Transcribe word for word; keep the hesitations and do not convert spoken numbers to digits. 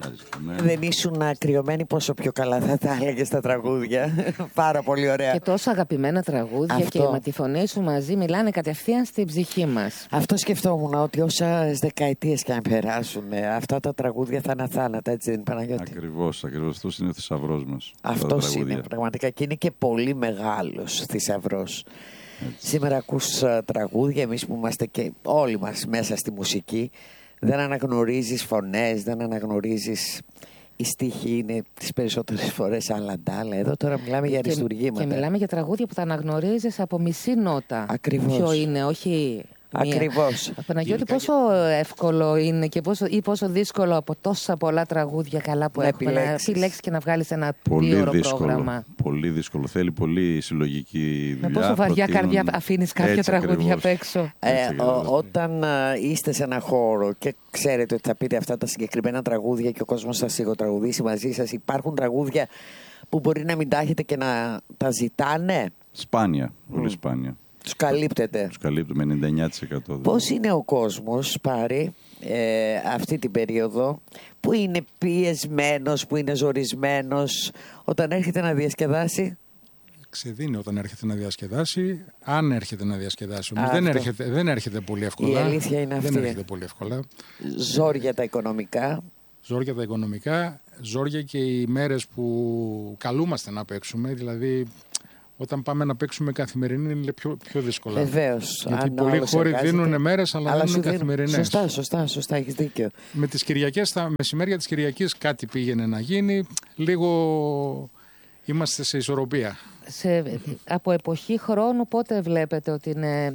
Δεν ήσουν κρυωμένοι πόσο πιο καλά θα τα έλεγες τα τραγούδια. Πάρα πολύ ωραία. Και τόσο αγαπημένα τραγούδια. Αυτό. Και με τη φωνή σου μαζί μιλάνε κατευθείαν στην ψυχή μας. Αυτό σκεφτόμουν, ότι όσες δεκαετίες και αν περάσουν, αυτά τα τραγούδια θα είναι αθάνατα, έτσι δεν είναι, Παναγιώτη? Ακριβώς, ακριβώς. Αυτός είναι ο θησαυρός μας. Αυτός είναι πραγματικά, και είναι και πολύ μεγάλος θησαυρός. Έτσι. Σήμερα ακούς uh, τραγούδια, εμείς που είμαστε και όλοι μας μέσα στη μουσική, δεν αναγνωρίζεις φωνές, δεν αναγνωρίζεις. Η στίχη είναι τις περισσότερες φορές αλαντάλα. Εδώ τώρα μιλάμε για αριστουργήματα. Και μιλάμε για τραγούδια που τα αναγνωρίζεις από μισή νότα. Ακριβώς. Ποιο είναι, όχι. Ακριβώς. Παναγιώτη, πόσο εύκολο είναι και πόσο, ή πόσο δύσκολο από τόσα πολλά τραγούδια καλά που να έχουμε επιλέξεις. να επιλέξεις και να βγάλεις ένα πολύ δύο ώρο δύσκολο, πρόγραμμα. Πολύ δύσκολο. Θέλει πολύ συλλογική δουλειά. Με πόσο βαριά προτείνουν... καρδιά αφήνεις κάποια έτσι τραγούδια απ' έξω. Ε, ο, όταν α, είστε σε ένα χώρο και ξέρετε ότι θα πείτε αυτά τα συγκεκριμένα τραγούδια και ο κόσμος θα σιγοτραγουδήσει μαζί σας, υπάρχουν τραγούδια που μπορεί να μην τα έχετε και να τα ζητάνε? Σπάνια, πολύ mm. σπάνια. Τους καλύπτεται. Τους καλύπτουμε ενενήντα εννιά τοις εκατό. Πώς είναι ο κόσμος, Πάρη, ε, αυτή την περίοδο, που είναι πιεσμένος, που είναι ζορισμένος, όταν έρχεται να διασκεδάσει? Ξεδίνει όταν έρχεται να διασκεδάσει, αν έρχεται να διασκεδάσει. Όμως δεν έρχεται, δεν έρχεται πολύ εύκολα. Η αλήθεια είναι αυτή. Δεν έρχεται πολύ εύκολα. Ζόρια τα οικονομικά. Ζόρια τα οικονομικά, ζόρια και οι μέρες που καλούμαστε να παίξουμε, δηλαδή... Όταν πάμε να παίξουμε καθημερινή είναι πιο, πιο δύσκολα. Βεβαίως. Γιατί πολλοί χώροι δίνουν μέρες, αλλά, αλλά δεν είναι καθημερινές. Σωστά, σωστά, σωστά, έχεις δίκιο. Με τις Κυριακές, τα μεσημέρια της Κυριακής κάτι πήγαινε να γίνει. Λίγο είμαστε σε ισορροπία. Σε, από εποχή χρόνου πότε βλέπετε ότι είναι